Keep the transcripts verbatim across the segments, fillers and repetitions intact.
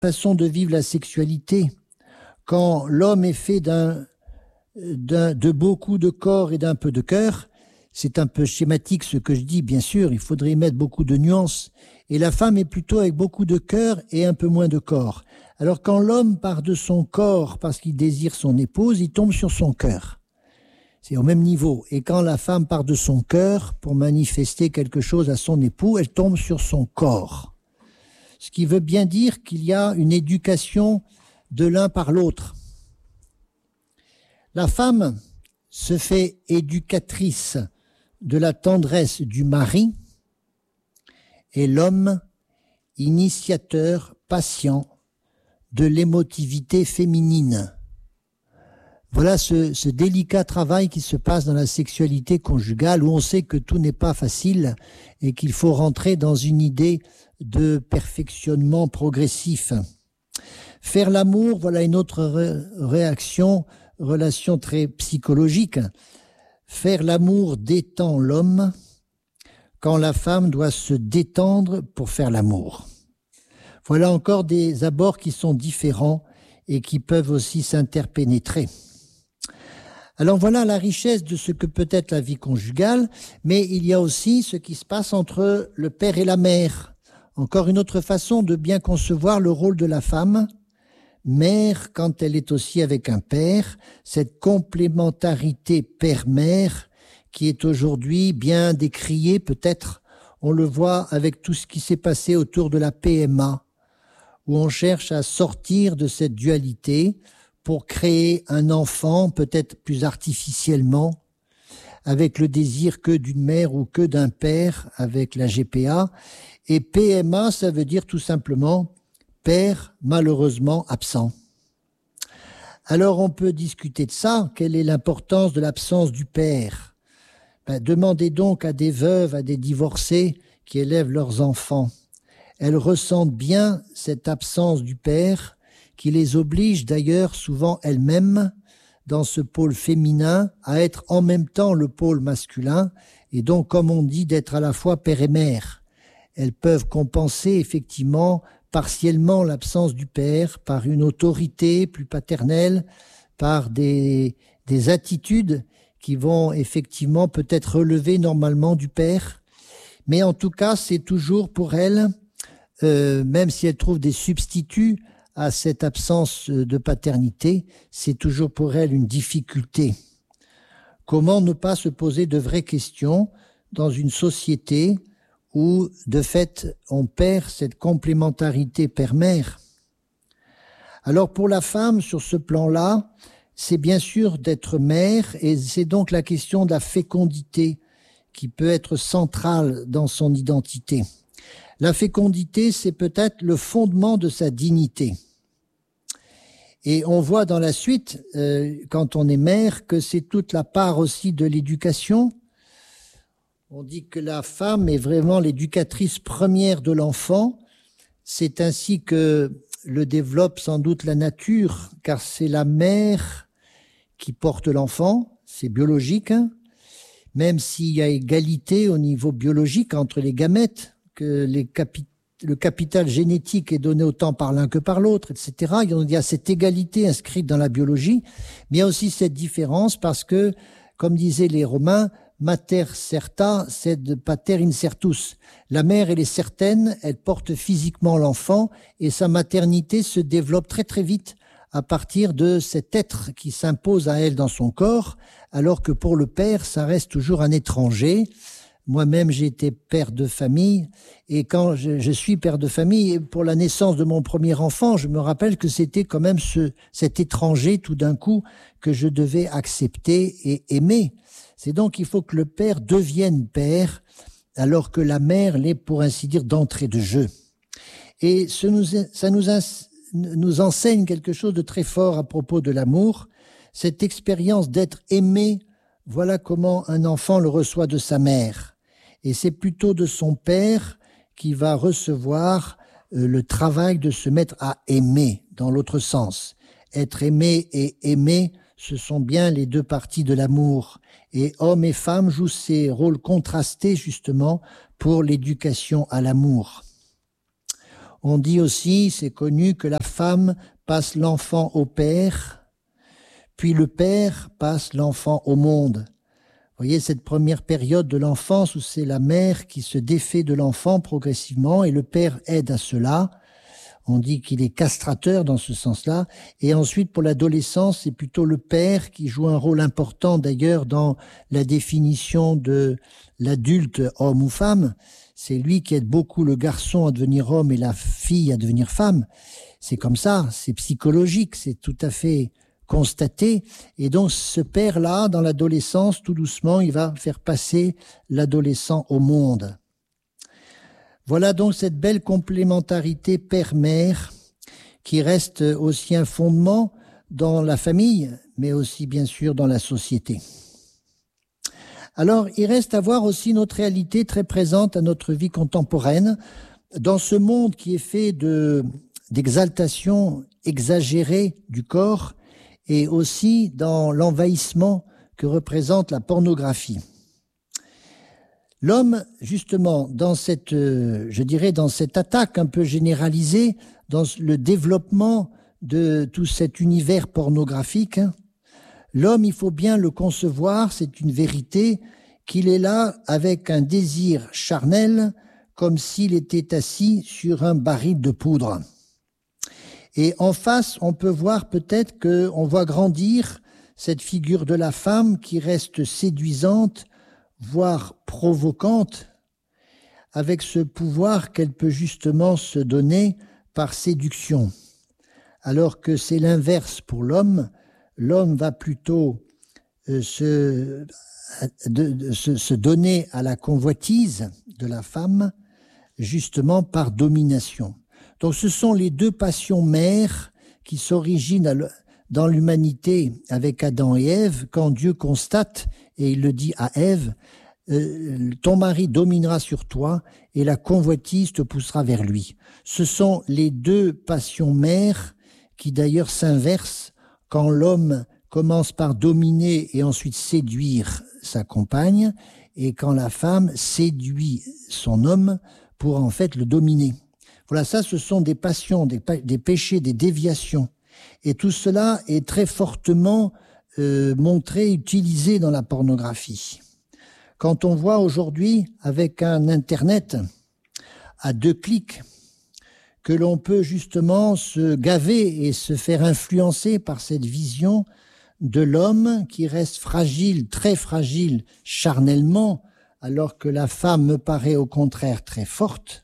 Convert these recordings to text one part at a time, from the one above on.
façon de vivre la sexualité. Quand l'homme est fait d'un, d'un, de beaucoup de corps et d'un peu de cœur, c'est un peu schématique ce que je dis, bien sûr, il faudrait y mettre beaucoup de nuances. Et la femme est plutôt avec beaucoup de cœur et un peu moins de corps. Alors quand l'homme part de son corps parce qu'il désire son épouse, il tombe sur son cœur. C'est au même niveau. Et quand la femme part de son cœur pour manifester quelque chose à son époux, elle tombe sur son corps. Ce qui veut bien dire qu'il y a une éducation de l'un par l'autre. La femme se fait éducatrice de la tendresse du mari et l'homme initiateur patient de l'émotivité féminine. Voilà ce, ce délicat travail qui se passe dans la sexualité conjugale où on sait que tout n'est pas facile et qu'il faut rentrer dans une idée de perfectionnement progressif. Faire l'amour, voilà une autre ré- réaction, relation très psychologique. Faire l'amour détend l'homme quand la femme doit se détendre pour faire l'amour. Voilà encore des abords qui sont différents et qui peuvent aussi s'interpénétrer. Alors voilà la richesse de ce que peut être la vie conjugale, mais il y a aussi ce qui se passe entre le père et la mère. Encore une autre façon de bien concevoir le rôle de la femme, mère quand elle est aussi avec un père, cette complémentarité père-mère qui est aujourd'hui bien décriée peut-être, on le voit avec tout ce qui s'est passé autour de la P M A, où on cherche à sortir de cette dualité pour créer un enfant peut-être plus artificiellement, avec le désir que d'une mère ou que d'un père avec la G P A. Et P M A, ça veut dire tout simplement père malheureusement absent. Alors on peut discuter de ça. Quelle est l'importance de l'absence du père ? Ben, demandez donc à des veuves, à des divorcés qui élèvent leurs enfants. Elles ressentent bien cette absence du père qui les oblige d'ailleurs souvent elles-mêmes dans ce pôle féminin à être en même temps le pôle masculin et donc comme on dit d'être à la fois père et mère. Elles peuvent compenser effectivement partiellement l'absence du père par une autorité plus paternelle, par des, des attitudes qui vont effectivement peut-être relever normalement du père. Mais en tout cas, c'est toujours pour elles, euh, même si elles trouvent des substituts à cette absence de paternité, c'est toujours pour elles une difficulté. Comment ne pas se poser de vraies questions dans une société où, de fait, on perd cette complémentarité père-mère? Alors pour la femme, sur ce plan-là, c'est bien sûr d'être mère, et c'est donc la question de la fécondité qui peut être centrale dans son identité. La fécondité, c'est peut-être le fondement de sa dignité. Et on voit dans la suite, euh, quand on est mère, que c'est toute la part aussi de l'éducation. On dit que la femme est vraiment l'éducatrice première de l'enfant. C'est ainsi que le développe sans doute la nature, car c'est la mère qui porte l'enfant, c'est biologique, hein, même s'il y a égalité au niveau biologique entre les gamètes, que les capi- le capital génétique est donné autant par l'un que par l'autre, et cetera. Il y a cette égalité inscrite dans la biologie, mais il y a aussi cette différence parce que, comme disaient les Romains, mater certa, sed pater incertus. La mère, elle est certaine, elle porte physiquement l'enfant et sa maternité se développe très très vite à partir de cet être qui s'impose à elle dans son corps, alors que pour le père, ça reste toujours un étranger. Moi-même, j'ai été père de famille et quand je, je suis père de famille, pour la naissance de mon premier enfant, je me rappelle que c'était quand même ce, cet étranger tout d'un coup que je devais accepter et aimer. C'est donc qu'il faut que le père devienne père, alors que la mère l'est, pour ainsi dire, d'entrée de jeu. Et ce nous, ça nous, nous enseigne quelque chose de très fort à propos de l'amour, cette expérience d'être aimé. Voilà comment un enfant le reçoit de sa mère. Et c'est plutôt de son père qui va recevoir euh, le travail de se mettre à aimer, dans l'autre sens. Être aimé et aimer, ce sont bien les deux parties de l'amour. Et hommes et femmes jouent ces rôles contrastés, justement, pour l'éducation à l'amour. On dit aussi, c'est connu, que la femme passe l'enfant au père, puis le père passe l'enfant au monde. Vous voyez cette première période de l'enfance où c'est la mère qui se défait de l'enfant progressivement et le père aide à cela. On dit qu'il est castrateur dans ce sens-là. Et ensuite, pour l'adolescence, c'est plutôt le père qui joue un rôle important d'ailleurs dans la définition de l'adulte homme ou femme. C'est lui qui aide beaucoup le garçon à devenir homme et la fille à devenir femme. C'est comme ça, c'est psychologique, c'est tout à fait constaté. Et donc ce père-là, dans l'adolescence, tout doucement, il va faire passer l'adolescent au monde. Voilà donc cette belle complémentarité père-mère qui reste aussi un fondement dans la famille, mais aussi bien sûr dans la société. Alors, il reste à voir aussi notre réalité très présente à notre vie contemporaine, dans ce monde qui est fait de, d'exaltation exagérée du corps et aussi dans l'envahissement que représente la pornographie. L'homme, justement, dans cette, je dirais, dans cette attaque un peu généralisée, dans le développement de tout cet univers pornographique, hein, l'homme, il faut bien le concevoir, c'est une vérité, qu'il est là avec un désir charnel, comme s'il était assis sur un baril de poudre. Et en face, on peut voir peut-être qu'on voit grandir cette figure de la femme qui reste séduisante, voire provocante, avec ce pouvoir qu'elle peut justement se donner par séduction. Alors que c'est l'inverse pour l'homme, l'homme va plutôt euh, se, de, de, se, se donner à la convoitise de la femme, justement par domination. Donc ce sont les deux passions mères qui s'originent dans l'humanité avec Adam et Ève, quand Dieu constate, et il le dit à Ève, euh, ton mari dominera sur toi et la convoitise te poussera vers lui. Ce sont les deux passions mères qui d'ailleurs s'inversent quand l'homme commence par dominer et ensuite séduire sa compagne, et quand la femme séduit son homme pour en fait le dominer. Voilà, ça ce sont des passions, des, des péchés, des déviations. Et tout cela est très fortement euh, montré, utilisé dans la pornographie. Quand on voit aujourd'hui, avec un Internet à deux clics, que l'on peut justement se gaver et se faire influencer par cette vision de l'homme qui reste fragile, très fragile charnellement, alors que la femme me paraît au contraire très forte.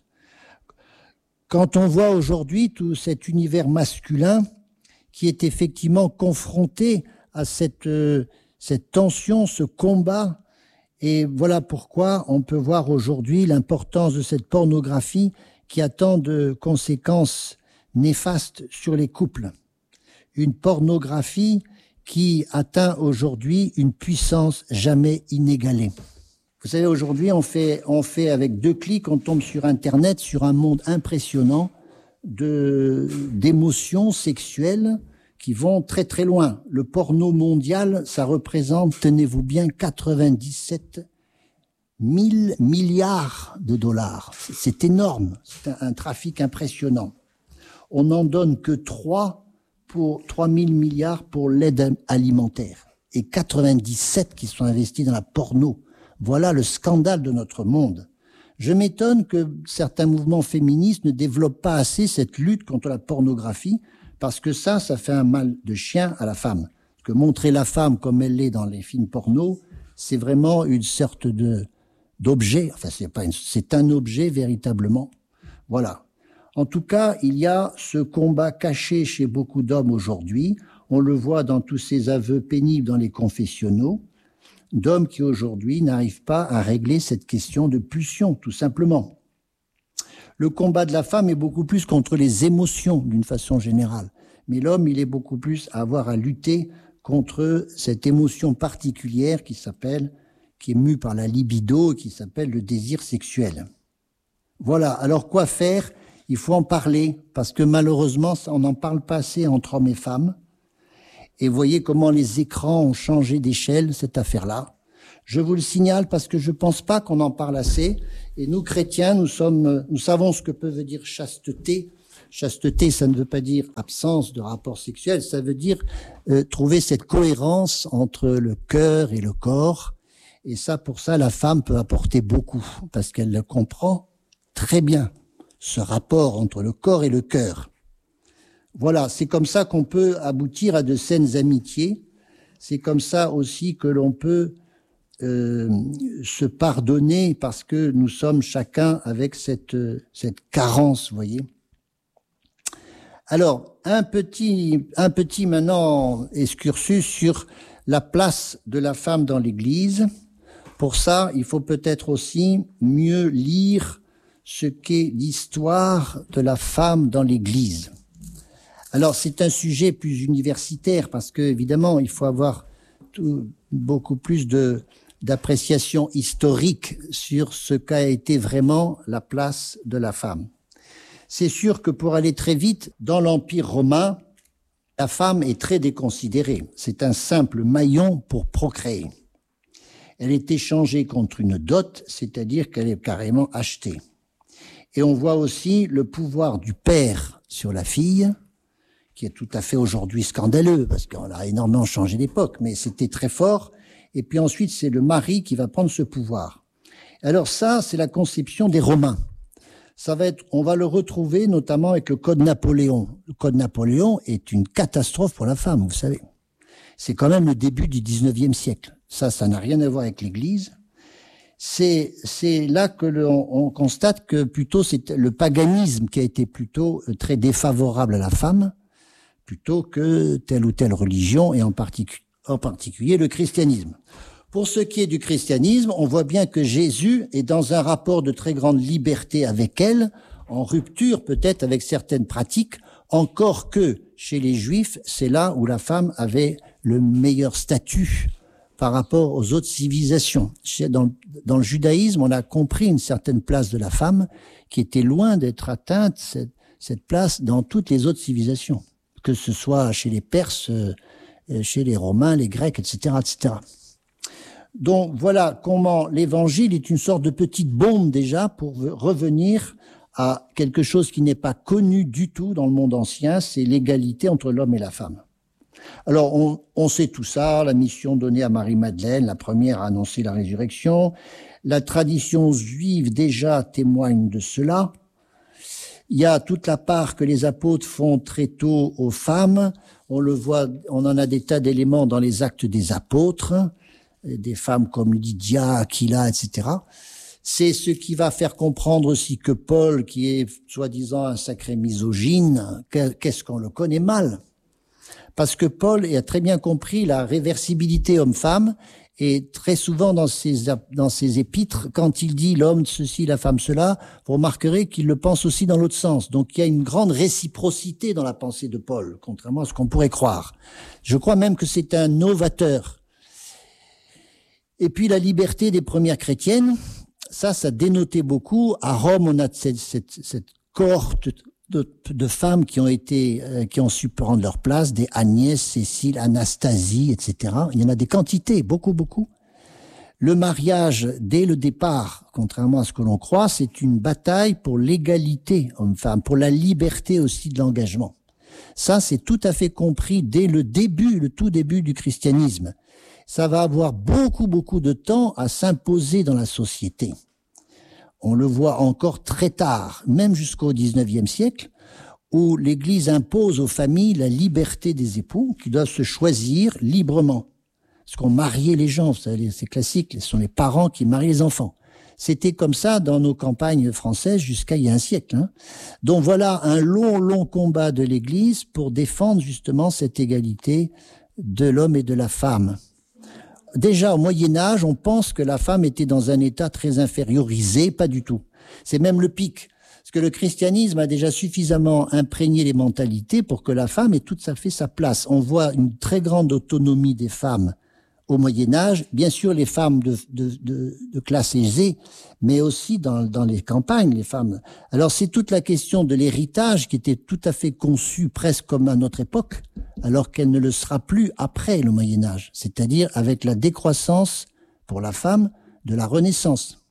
Quand on voit aujourd'hui tout cet univers masculin qui est effectivement confronté à cette, euh, cette tension, ce combat, et voilà pourquoi on peut voir aujourd'hui l'importance de cette pornographie qui a tant de conséquences néfastes sur les couples. Une pornographie qui atteint aujourd'hui une puissance jamais inégalée. Vous savez, aujourd'hui, on fait, on fait avec deux clics, on tombe sur Internet, sur un monde impressionnant de, d'émotions sexuelles qui vont très très loin. Le porno mondial, ça représente, tenez-vous bien, quatre-vingt-dix-sept mille milliards de dollars. C'est énorme, c'est un, un trafic impressionnant. On n'en donne que trois pour trois mille milliards pour l'aide alimentaire et quatre-vingt-dix-sept qui sont investis dans la porno. Voilà le scandale de notre monde. Je m'étonne que certains mouvements féministes ne développent pas assez cette lutte contre la pornographie, parce que ça, ça fait un mal de chien à la femme. Parce que montrer la femme comme elle l'est dans les films porno, c'est vraiment une sorte de d'objet. Enfin, c'est pas une, c'est un objet véritablement. Voilà. En tout cas, il y a ce combat caché chez beaucoup d'hommes aujourd'hui. On le voit dans tous ces aveux pénibles dans les confessionnaux, d'hommes qui aujourd'hui n'arrivent pas à régler cette question de pulsion, tout simplement. Le combat de la femme est beaucoup plus contre les émotions, d'une façon générale. Mais l'homme, il est beaucoup plus à avoir à lutter contre cette émotion particulière qui s'appelle, qui est mue par la libido, qui s'appelle le désir sexuel. Voilà. Alors, quoi faire? Il faut en parler, parce que malheureusement, on n'en parle pas assez entre hommes et femmes. Et voyez comment les écrans ont changé d'échelle, cette affaire-là. Je vous le signale parce que je pense pas qu'on en parle assez. Et nous, chrétiens, nous sommes, nous savons ce que peut dire chasteté. Chasteté, ça ne veut pas dire absence de rapport sexuel, ça veut dire euh, trouver cette cohérence entre le cœur et le corps. Et ça, pour ça, la femme peut apporter beaucoup, parce qu'elle le comprend très bien, ce rapport entre le corps et le cœur. Voilà, c'est comme ça qu'on peut aboutir à de saines amitiés. C'est comme ça aussi que l'on peut euh, se pardonner, parce que nous sommes chacun avec cette, cette carence, vous voyez. Alors, un petit, un petit maintenant excursus sur la place de la femme dans l'Église. Pour ça, il faut peut-être aussi mieux lire ce qu'est l'histoire de la femme dans l'Église. Alors, c'est un sujet plus universitaire parce que, évidemment, il faut avoir tout, beaucoup plus de, d'appréciation historique sur ce qu'a été vraiment la place de la femme. C'est sûr que pour aller très vite, dans l'Empire romain, la femme est très déconsidérée. C'est un simple maillon pour procréer. Elle est échangée contre une dot, c'est-à-dire qu'elle est carrément achetée. Et on voit aussi le pouvoir du père sur la fille, qui est tout à fait aujourd'hui scandaleux, parce qu'on a énormément changé d'époque, mais c'était très fort. Et puis ensuite, c'est le mari qui va prendre ce pouvoir. Alors ça, c'est la conception des Romains. Ça va être, on va le retrouver notamment avec le Code Napoléon. Le Code Napoléon est une catastrophe pour la femme, vous savez. C'est quand même le début du dix-neuvième siècle. Ça, ça n'a rien à voir avec l'Église. C'est, c'est là que l'on on constate que plutôt c'est le paganisme qui a été plutôt très défavorable à la femme, plutôt que telle ou telle religion, et en, particu- en particulier le christianisme. Pour ce qui est du christianisme, on voit bien que Jésus est dans un rapport de très grande liberté avec elle, en rupture peut-être avec certaines pratiques, encore que chez les Juifs, c'est là où la femme avait le meilleur statut par rapport aux autres civilisations. Dans, dans le judaïsme, on a compris une certaine place de la femme qui était loin d'être atteinte, cette, cette place, dans toutes les autres civilisations, que ce soit chez les Perses, chez les Romains, les Grecs, et cetera, et cetera. Donc voilà comment l'Évangile est une sorte de petite bombe déjà pour revenir à quelque chose qui n'est pas connu du tout dans le monde ancien, c'est l'égalité entre l'homme et la femme. Alors on, on sait tout ça, la mission donnée à Marie-Madeleine, la première à annoncer la résurrection, la tradition juive déjà témoigne de cela. Il y a toute la part que les apôtres font très tôt aux femmes, on le voit, on en a des tas d'éléments dans les actes des apôtres, des femmes comme Lydia, Aquila, et cetera. C'est ce qui va faire comprendre aussi que Paul, qui est soi-disant un sacré misogyne, qu'est-ce qu'on le connaît mal. Parce que Paul a très bien compris la réversibilité homme-femme, et très souvent dans ses, dans ses épîtres, quand il dit l'homme ceci, la femme cela, vous remarquerez qu'il le pense aussi dans l'autre sens. Donc il y a une grande réciprocité dans la pensée de Paul, contrairement à ce qu'on pourrait croire. Je crois même que c'est un novateur. Et puis la liberté des premières chrétiennes, ça, ça dénotait beaucoup. À Rome, on a cette, cette, cette cohorte de, de femmes qui ont été, euh, qui ont su prendre leur place, des Agnès, Cécile, Anastasie, et cetera. Il y en a des quantités, beaucoup, beaucoup. Le mariage, dès le départ, contrairement à ce que l'on croit, c'est une bataille pour l'égalité homme-femme, pour la liberté aussi de l'engagement. Ça, c'est tout à fait compris dès le début, le tout début du christianisme. Ça va avoir beaucoup, beaucoup de temps à s'imposer dans la société. On le voit encore très tard, même jusqu'au dix-neuvième siècle, où l'Église impose aux familles la liberté des époux qui doivent se choisir librement. Parce qu'on mariait les gens, c'est classique, ce sont les parents qui marient les enfants. C'était comme ça dans nos campagnes françaises jusqu'à il y a un siècle. Hein. Donc voilà un long, long combat de l'Église pour défendre justement cette égalité de l'homme et de la femme. Déjà au Moyen-Âge, on pense que la femme était dans un état très infériorisé, pas du tout. C'est même le pic. Parce que le christianisme a déjà suffisamment imprégné les mentalités pour que la femme ait tout à fait sa place. On voit une très grande autonomie des femmes au Moyen-Âge, bien sûr les femmes de, de, de, de classe aisée, mais aussi dans, dans les campagnes, les femmes. Alors c'est toute la question de l'héritage qui était tout à fait conçue presque comme à notre époque, alors qu'elle ne le sera plus après le Moyen-Âge, c'est-à-dire avec la décroissance pour la femme de la Renaissance.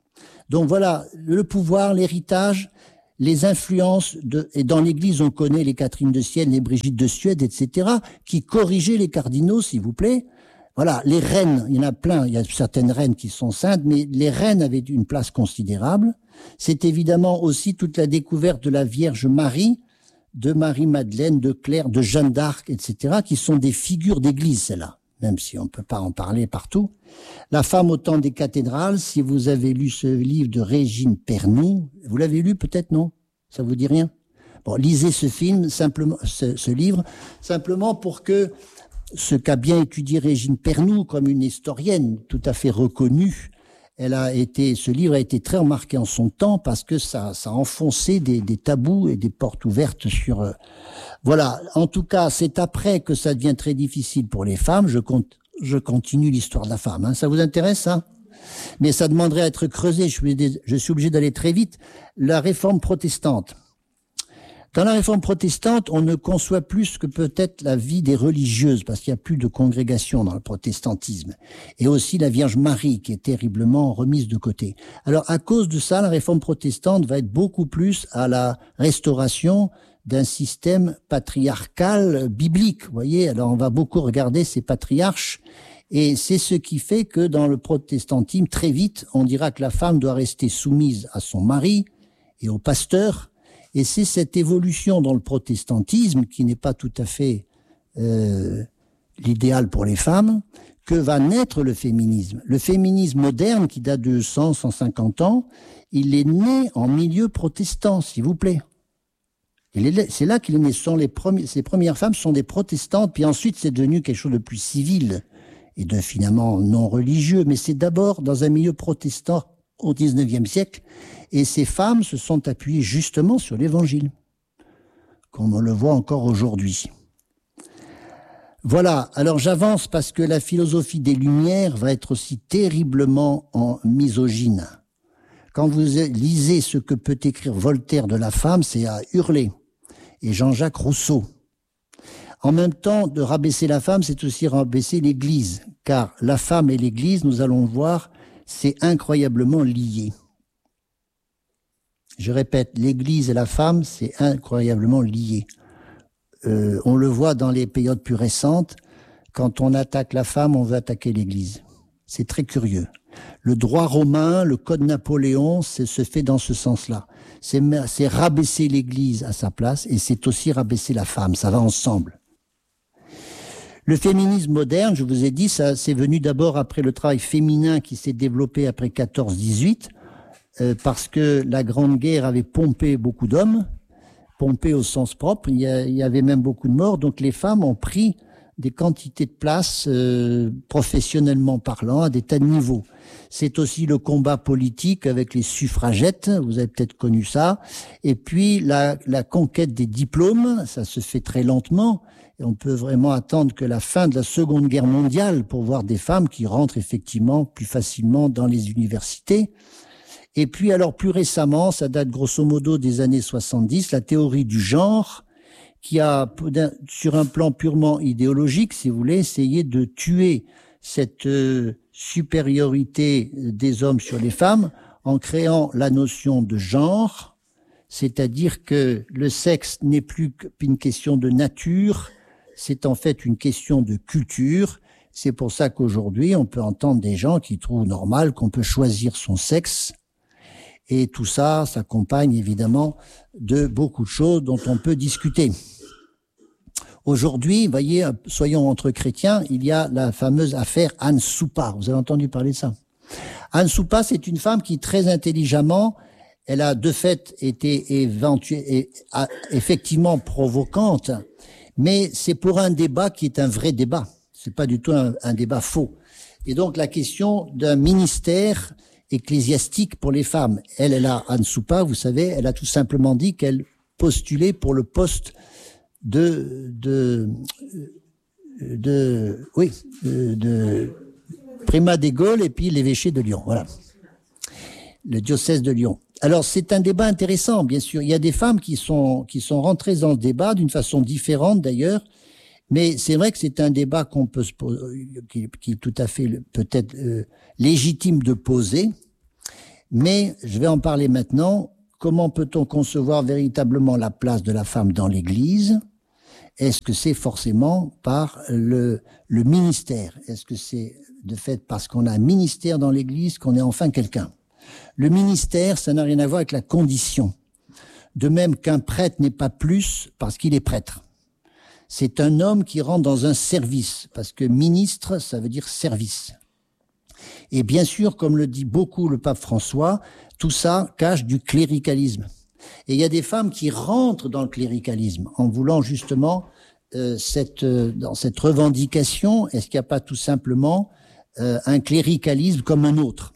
Donc voilà, le pouvoir, l'héritage, les influences, de, et dans l'Église, on connaît les Catherine de Sienne, les Brigitte de Suède, et cetera, qui corrigeaient les cardinaux, s'il vous plaît. Voilà, les reines, il y en a plein, il y a certaines reines qui sont saintes, mais les reines avaient une place considérable. C'est évidemment aussi toute la découverte de la Vierge Marie, de Marie-Madeleine, de Claire, de Jeanne d'Arc, et cetera, qui sont des figures d'église, celles-là, même si on ne peut pas en parler partout. La femme au temps des cathédrales, si vous avez lu ce livre de Régine Pernoud, vous l'avez lu peut-être, non? Ça vous dit rien? Bon, lisez ce film, simplement, ce, ce livre, simplement pour que ce qu'a bien étudié Régine Pernoud comme une historienne tout à fait reconnue, elle a été, ce livre a été très remarqué en son temps parce que ça, ça a enfoncé des, des tabous et des portes ouvertes sur. Euh, voilà. En tout cas, c'est après que ça devient très difficile pour les femmes. Je compte, je continue l'histoire de la femme. Hein. Ça vous intéresse, ça? Mais ça demanderait à être creusé. Je suis, je suis obligé d'aller très vite. La réforme protestante. Dans la réforme protestante, on ne conçoit plus que peut-être la vie des religieuses, parce qu'il n'y a plus de congrégation dans le protestantisme. Et aussi la Vierge Marie, qui est terriblement remise de côté. Alors, à cause de ça, la réforme protestante va être beaucoup plus à la restauration d'un système patriarcal biblique. Vous voyez, alors on va beaucoup regarder ces patriarches, et c'est ce qui fait que dans le protestantisme, très vite, on dira que la femme doit rester soumise à son mari et au pasteur. Et c'est cette évolution dans le protestantisme, qui n'est pas tout à fait euh, l'idéal pour les femmes, que va naître le féminisme. Le féminisme moderne, qui date de cent, cent cinquante ans, il est né en milieu protestant, s'il vous plaît. C'est là qu'il est né. Sont les premiers, ces premières femmes sont des protestantes, puis ensuite c'est devenu quelque chose de plus civil et de finalement non religieux. Mais c'est d'abord dans un milieu protestant au dix-neuvième siècle, et ces femmes se sont appuyées justement sur l'Évangile, comme on le voit encore aujourd'hui. Voilà, alors j'avance parce que la philosophie des Lumières va être aussi terriblement en misogyne. Quand vous lisez ce que peut écrire Voltaire de la femme, c'est à hurler. Et Jean-Jacques Rousseau. En même temps, de rabaisser la femme, c'est aussi rabaisser l'Église, car la femme et l'Église, nous allons le voir, c'est incroyablement lié. Je répète, l'Église et la femme, c'est incroyablement lié. Euh, on le voit dans les périodes plus récentes, quand on attaque la femme, on veut attaquer l'Église. C'est très curieux. Le droit romain, le code Napoléon, se fait dans ce sens-là. C'est rabaisser l'Église à sa place, et c'est aussi rabaisser la femme, ça va ensemble. Le féminisme moderne, je vous ai dit, ça c'est venu d'abord après le travail féminin qui s'est développé après quatorze dix-huit, euh, parce que la Grande Guerre avait pompé beaucoup d'hommes, pompé au sens propre, il y, a, il y avait même beaucoup de morts, donc les femmes ont pris des quantités de place euh, professionnellement parlant à des tas de niveaux. C'est aussi le combat politique avec les suffragettes, vous avez peut-être connu ça, et puis la, la conquête des diplômes, ça se fait très lentement, et on peut vraiment attendre que la fin de la Seconde Guerre mondiale pour voir des femmes qui rentrent effectivement plus facilement dans les universités. Et puis alors plus récemment, ça date grosso modo des années soixante-dix, la théorie du genre, qui a, sur un plan purement idéologique, si vous voulez, essayé de tuer cette euh, supériorité des hommes sur les femmes en créant la notion de genre, c'est-à-dire que le sexe n'est plus qu'une question de nature, c'est en fait une question de culture. C'est pour ça qu'aujourd'hui, on peut entendre des gens qui trouvent normal qu'on peut choisir son sexe. Et tout ça s'accompagne évidemment de beaucoup de choses dont on peut discuter. Aujourd'hui, voyez, soyons entre chrétiens, il y a la fameuse affaire Anne Soupa. Vous avez entendu parler de ça? Anne Soupa, c'est une femme qui, très intelligemment, elle a de fait été éventuelle, effectivement provocante, mais c'est pour un débat qui est un vrai débat. C'est pas du tout un, un débat faux. Et donc la question d'un ministère ecclésiastique pour les femmes. Elle, elle a, Anne Soupa, vous savez, elle a tout simplement dit qu'elle postulait pour le poste de, de, de, oui, de, de primat des Gaules et puis l'évêché de Lyon. Voilà. Le diocèse de Lyon. Alors, c'est un débat intéressant, bien sûr. Il y a des femmes qui sont, qui sont rentrées dans le débat d'une façon différente d'ailleurs, mais c'est vrai que c'est un débat qu'on peut se poser, qui, qui est tout à fait peut-être euh, légitime de poser. Mais je vais en parler maintenant. Comment peut-on concevoir véritablement la place de la femme dans l'Église? Est-ce que c'est forcément par le, le ministère? Est-ce que c'est de fait parce qu'on a un ministère dans l'Église qu'on est enfin quelqu'un? Le ministère, ça n'a rien à voir avec la condition. De même qu'un prêtre n'est pas plus parce qu'il est prêtre. C'est un homme qui rentre dans un service, parce que ministre, ça veut dire service. Et bien sûr, comme le dit beaucoup le pape François, tout ça cache du cléricalisme. Et il y a des femmes qui rentrent dans le cléricalisme en voulant justement euh, cette, euh, dans cette revendication. Est-ce qu'il n'y a pas tout simplement euh, un cléricalisme comme un autre?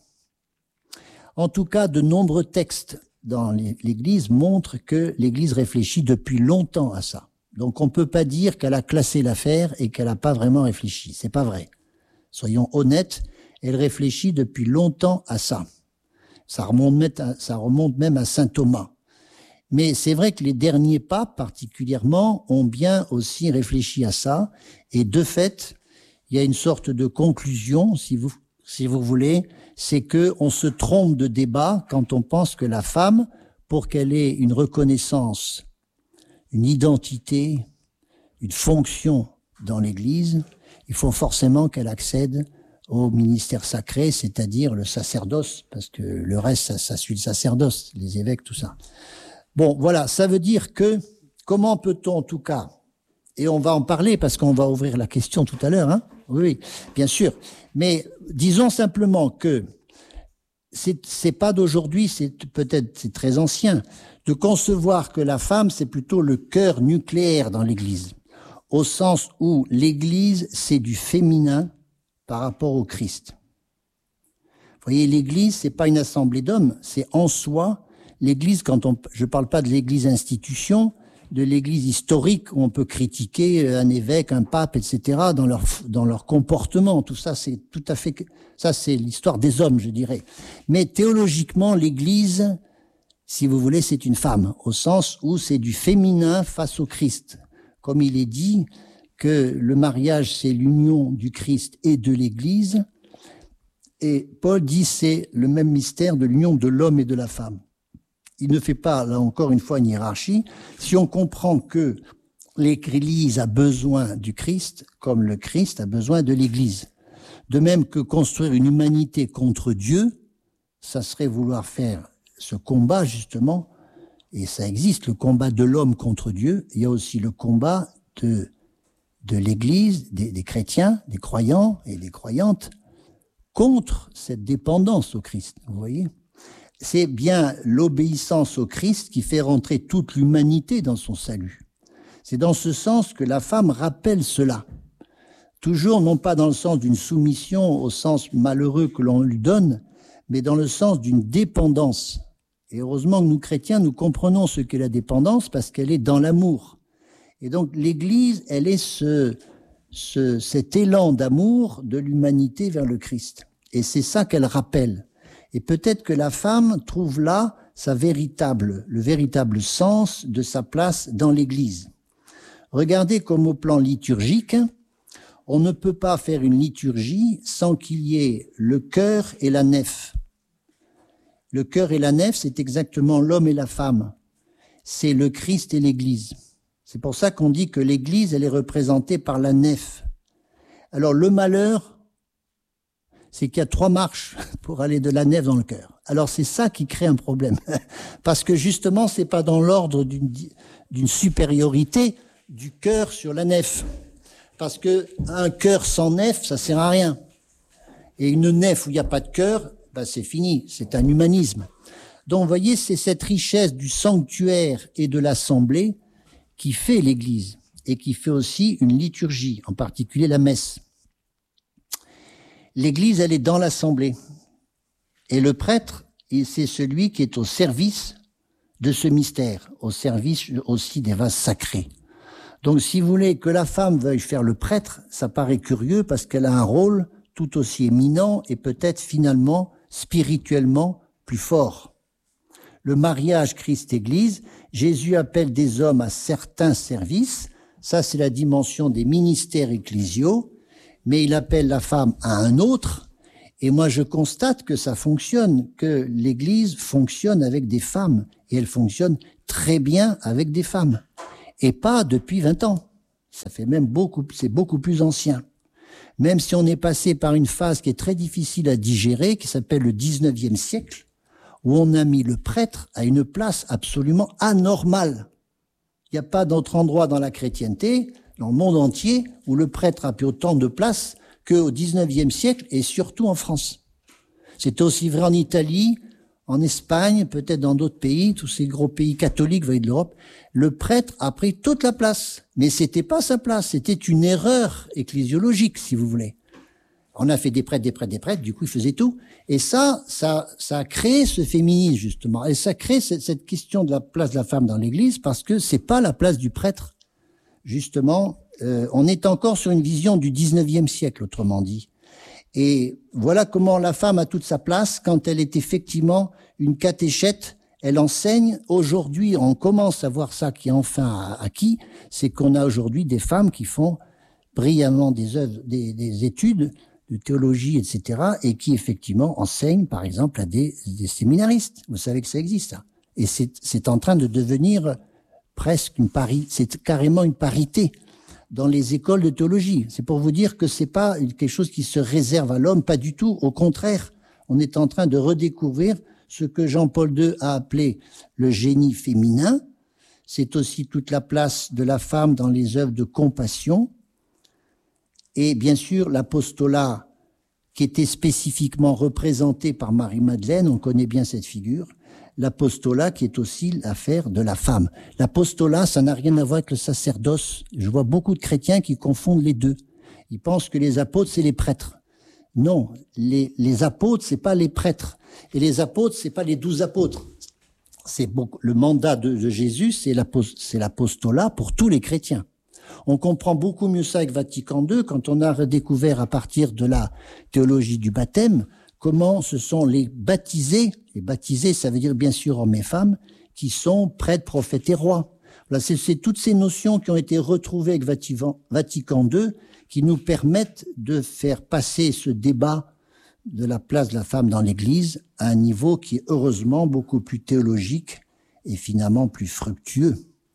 En tout cas, de nombreux textes dans l'Église montrent que l'Église réfléchit depuis longtemps à ça. Donc on ne peut pas dire qu'elle a classé l'affaire et qu'elle n'a pas vraiment réfléchi. C'est pas vrai. Soyons honnêtes, elle réfléchit depuis longtemps à ça. Ça remonte, ça remonte même à saint Thomas. Mais c'est vrai que les derniers papes, particulièrement, ont bien aussi réfléchi à ça. Et de fait, il y a une sorte de conclusion, si vous, si vous voulez, c'est que on se trompe de débat quand on pense que la femme, pour qu'elle ait une reconnaissance, une identité, une fonction dans l'Église, il faut forcément qu'elle accède au ministère sacré, c'est-à-dire le sacerdoce, parce que le reste, ça, ça suit le sacerdoce, les évêques, tout ça. Bon, voilà, ça veut dire que, comment peut-on en tout cas, et on va en parler parce qu'on va ouvrir la question tout à l'heure, hein? Oui, oui, bien sûr, mais disons simplement que c'est, c'est pas d'aujourd'hui, c'est peut-être, c'est très ancien, de concevoir que la femme, c'est plutôt le cœur nucléaire dans l'Église, au sens où l'Église, c'est du féminin par rapport au Christ. Vous voyez, l'Église, c'est pas une assemblée d'hommes, c'est en soi, l'Église, quand on, je parle pas de l'Église institution, de l'Église historique où on peut critiquer un évêque, un pape, et cetera dans leur dans leur comportement. Tout ça, c'est tout à fait, ça c'est l'histoire des hommes, je dirais. Mais théologiquement, l'Église, si vous voulez, c'est une femme, au sens où c'est du féminin face au Christ. Comme il est dit que le mariage, c'est l'union du Christ et de l'Église, et Paul dit c'est le même mystère de l'union de l'homme et de la femme. Il ne fait pas, là encore une fois, une hiérarchie. Si on comprend que l'Église a besoin du Christ, comme le Christ a besoin de l'Église. De même que construire une humanité contre Dieu, ça serait vouloir faire ce combat, justement, et ça existe, le combat de l'homme contre Dieu. Il y a aussi le combat de, de l'Église, des, des chrétiens, des croyants et des croyantes, contre cette dépendance au Christ, vous voyez. C'est bien l'obéissance au Christ qui fait rentrer toute l'humanité dans son salut. C'est dans ce sens que la femme rappelle cela. Toujours non pas dans le sens d'une soumission au sens malheureux que l'on lui donne, mais dans le sens d'une dépendance. Et heureusement que nous chrétiens, nous comprenons ce qu'est la dépendance parce qu'elle est dans l'amour. Et donc l'Église, elle est ce, ce, cet élan d'amour de l'humanité vers le Christ. Et c'est ça qu'elle rappelle. Et peut-être que la femme trouve là sa véritable, le véritable sens de sa place dans l'Église. Regardez comme au plan liturgique, on ne peut pas faire une liturgie sans qu'il y ait le chœur et la nef. Le chœur et la nef, c'est exactement l'homme et la femme. C'est le Christ et l'Église. C'est pour ça qu'on dit que l'Église, elle est représentée par la nef. Alors le malheur, c'est qu'il y a trois marches pour aller de la nef dans le cœur. Alors c'est ça qui crée un problème. Parce que justement, c'est pas dans l'ordre d'une, d'une supériorité du cœur sur la nef. Parce que un cœur sans nef, ça sert à rien. Et une nef où il n'y a pas de cœur, ben c'est fini. C'est un humanisme. Donc, vous voyez, c'est cette richesse du sanctuaire et de l'assemblée qui fait l'Église et qui fait aussi une liturgie, en particulier la messe. L'Église, elle est dans l'assemblée. Et le prêtre, c'est celui qui est au service de ce mystère, au service aussi des vases sacrés. Donc, si vous voulez que la femme veuille faire le prêtre, ça paraît curieux parce qu'elle a un rôle tout aussi éminent et peut-être finalement spirituellement plus fort. Le mariage Christ-Église, Jésus appelle des hommes à certains services. Ça, c'est la dimension des ministères ecclésiaux. Mais il appelle la femme à un autre, Et moi, je constate que ça fonctionne, que l'Église fonctionne avec des femmes, et elle fonctionne très bien avec des femmes, et pas depuis vingt ans. Ça fait même beaucoup, c'est beaucoup plus ancien. Même si on est passé par une phase qui est très difficile à digérer, qui s'appelle le dix-neuvième siècle, où on a mis le prêtre à une place absolument anormale. Il n'y a pas d'autre endroit dans la chrétienté, dans le monde entier, où le prêtre a pris autant de place qu'au dix-neuvième siècle, et surtout en France. C'était aussi vrai en Italie, en Espagne, peut-être dans d'autres pays, tous ces gros pays catholiques, vous voyez, de l'Europe. Le prêtre a pris toute la place. Mais c'était pas sa place, c'était une erreur ecclésiologique, si vous voulez. On a fait des prêtres, des prêtres, des prêtres, du coup, ils faisaient tout. Et ça, ça, ça a créé ce féminisme, justement. Et ça crée cette, cette question de la place de la femme dans l'Église, parce que c'est pas la place du prêtre. Justement, euh, on est encore sur une vision du dix-neuvième siècle, autrement dit. Et voilà comment la femme a toute sa place quand elle est effectivement une catéchète. Elle enseigne. Aujourd'hui, on commence à voir ça qui est enfin acquis, c'est qu'on a aujourd'hui des femmes qui font brillamment des œuvres, des, des études de théologie, et cetera, et qui effectivement enseignent, par exemple, à des, des séminaristes. Vous savez que ça existe, ça. Et c'est, c'est en train de devenir presque une parité, c'est carrément une parité dans les écoles de théologie. C'est pour vous dire que c'est pas quelque chose qui se réserve à l'homme, pas du tout. Au contraire, on est en train de redécouvrir ce que Jean-Paul deux a appelé le génie féminin. C'est aussi toute la place de la femme dans les œuvres de compassion. Et bien sûr, l'apostolat qui était spécifiquement représenté par Marie-Madeleine, on connaît bien cette figure, l'apostolat qui est aussi l'affaire de la femme. L'apostolat, ça n'a rien à voir avec le sacerdoce. Je vois beaucoup de chrétiens qui confondent les deux. Ils pensent que les apôtres, c'est les prêtres. Non, les, les apôtres, c'est pas les prêtres. Et les apôtres, c'est pas les douze apôtres. C'est beaucoup, le mandat de, de Jésus, c'est l'apostolat pour tous les chrétiens. On comprend beaucoup mieux ça avec Vatican deux quand on a redécouvert à partir de la théologie du baptême comment ce sont les baptisés, les baptisés, ça veut dire bien sûr hommes et femmes, qui sont prêtres, prophètes et rois. Voilà, c'est, c'est toutes ces notions qui ont été retrouvées avec Vatican, Vatican deux qui nous permettent de faire passer ce débat de la place de la femme dans l'Église à un niveau qui est heureusement beaucoup plus théologique et finalement plus fructueux.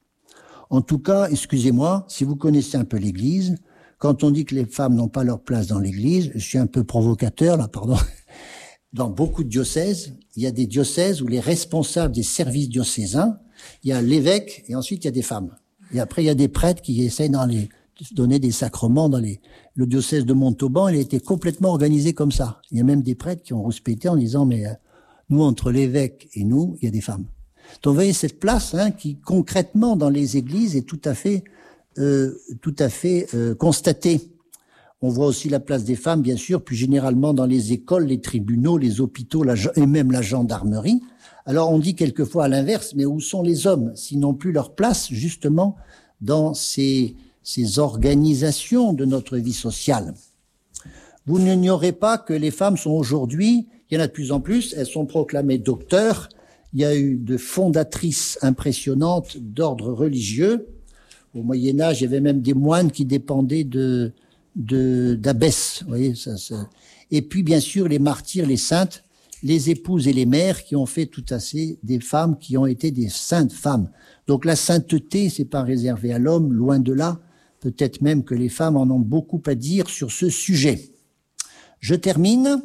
En tout cas, excusez-moi, si vous connaissez un peu l'Église, quand on dit que les femmes n'ont pas leur place dans l'Église, je suis un peu provocateur là, pardon, dans beaucoup de diocèses, il y a des diocèses où les responsables des services diocésains, il y a l'évêque et ensuite il y a des femmes. Et après il y a des prêtres qui essayent dans les, de donner des sacrements dans les... Le diocèse de Montauban, il a été complètement organisé comme ça. Il y a même des prêtres qui ont rouspété en disant, mais euh, nous, entre l'évêque et nous, il y a des femmes. Donc vous voyez cette place hein, qui concrètement dans les églises est tout à fait, euh, tout à fait euh, constatée. On voit aussi la place des femmes, bien sûr, plus généralement dans les écoles, les tribunaux, les hôpitaux la, et même la gendarmerie. Alors on dit quelquefois à l'inverse, mais où sont les hommes s'ils n'ont plus leur place justement dans ces, ces organisations de notre vie sociale? Vous n'ignorez pas que les femmes sont aujourd'hui, il y en a de plus en plus, elles sont proclamées docteurs. Il y a eu de fondatrices impressionnantes d'ordre religieux. Au Moyen-Âge, il y avait même des moines qui dépendaient de, de, d'abbesses. Vous voyez, ça, ça. Et puis, bien sûr, les martyrs, les saintes, les épouses et les mères qui ont fait tout assez des femmes qui ont été des saintes femmes. Donc, la sainteté, c'est pas réservé à l'homme, loin de là. Peut-être même que les femmes en ont beaucoup à dire sur ce sujet. Je termine.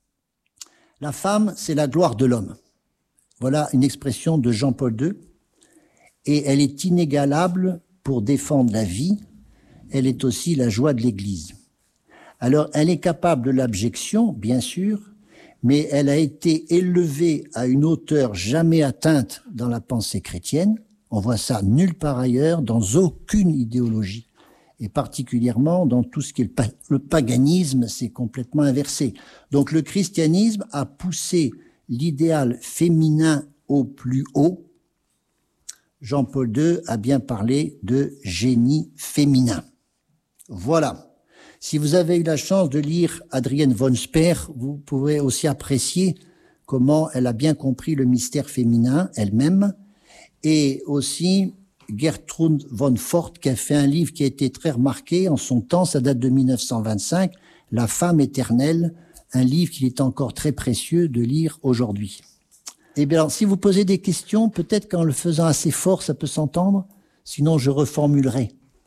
La femme, c'est la gloire de l'homme. Voilà une expression de Jean-Paul deux, et elle est inégalable pour défendre la vie, elle est aussi la joie de l'Église. Alors, elle est capable de l'abjection, bien sûr, mais elle a été élevée à une hauteur jamais atteinte dans la pensée chrétienne. On voit ça nulle part ailleurs, dans aucune idéologie, et particulièrement dans tout ce qui est le, pa- le paganisme, c'est complètement inversé. Donc, le christianisme a poussé l'idéal féminin au plus haut. Jean-Paul deux a bien parlé de génie féminin. Voilà. Si vous avez eu la chance de lire Adrienne von Speer, vous pouvez aussi apprécier comment elle a bien compris le mystère féminin elle-même, et aussi Gertrude von Fort qui a fait un livre qui a été très remarqué en son temps, ça date de mille neuf cent vingt-cinq, La femme éternelle, un livre qu'il est encore très précieux de lire aujourd'hui. Eh bien, alors, si vous posez des questions, peut-être qu'en le faisant assez fort, ça peut s'entendre. Sinon, je reformulerai.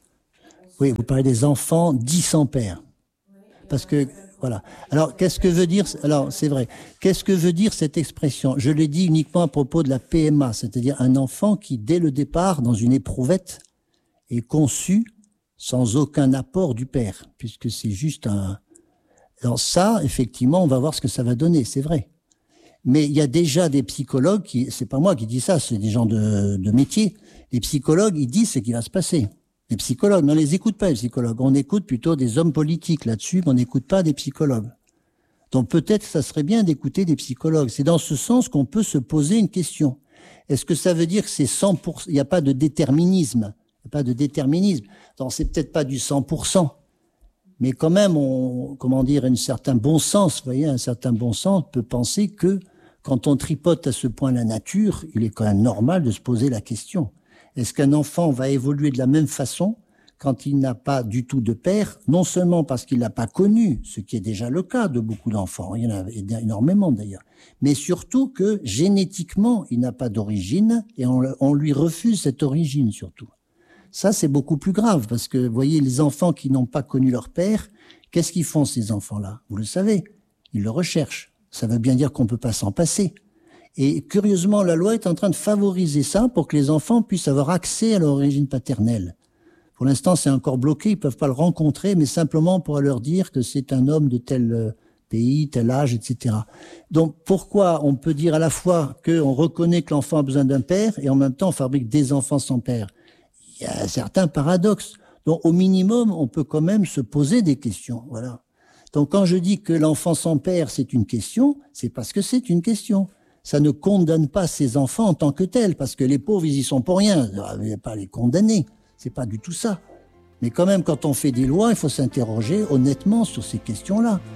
Oui, vous parlez des enfants dits sans père. Parce que, voilà. Alors, qu'est-ce que veut dire, alors, c'est vrai. Qu'est-ce que veut dire cette expression? Je l'ai dit uniquement à propos de la P M A, c'est-à-dire un enfant qui, dès le départ, dans une éprouvette, est conçu sans aucun apport du père, puisque c'est juste un... Alors ça, effectivement, on va voir ce que ça va donner, c'est vrai. Mais il y a déjà des psychologues qui, c'est pas moi qui dis ça, c'est des gens de, de métier. Les psychologues, ils disent ce qui va se passer. Les psychologues, mais on les écoute pas, les psychologues. On écoute plutôt des hommes politiques là-dessus, mais on n'écoute pas des psychologues. Donc peut-être ça serait bien d'écouter des psychologues. C'est dans ce sens qu'on peut se poser une question. Est-ce que ça veut dire que c'est cent pour cent, il n'y a pas de déterminisme? Il n'y a pas de déterminisme. Donc c'est peut-être pas du cent pour cent. Mais quand même, on, comment dire, un certain bon sens, vous voyez, un certain bon sens peut penser que quand on tripote à ce point la nature, il est quand même normal de se poser la question. Est-ce qu'un enfant va évoluer de la même façon quand il n'a pas du tout de père, non seulement parce qu'il n'a pas connu, ce qui est déjà le cas de beaucoup d'enfants, il y en a énormément d'ailleurs, mais surtout que génétiquement, il n'a pas d'origine et on, on lui refuse cette origine surtout. Ça, c'est beaucoup plus grave parce que, vous voyez, les enfants qui n'ont pas connu leur père, qu'est-ce qu'ils font ces enfants-là? Vous le savez, ils le recherchent. Ça veut bien dire qu'on ne peut pas s'en passer. Et curieusement, la loi est en train de favoriser ça pour que les enfants puissent avoir accès à leur origine paternelle. Pour l'instant, c'est encore bloqué, ils peuvent pas le rencontrer, mais simplement pour leur dire que c'est un homme de tel pays, tel âge, et cetera. Donc, pourquoi on peut dire à la fois qu'on reconnaît que l'enfant a besoin d'un père et en même temps on fabrique des enfants sans père? Il y a un certain paradoxe. Donc, au minimum, on peut quand même se poser des questions, voilà. Donc, quand je dis que l'enfant sans père, c'est une question, c'est parce que c'est une question. Ça ne condamne pas ces enfants en tant que tels, parce que les pauvres, ils y sont pour rien. Vous n'allez pas les condamner. C'est pas du tout ça. Mais quand même, quand on fait des lois, il faut s'interroger honnêtement sur ces questions-là.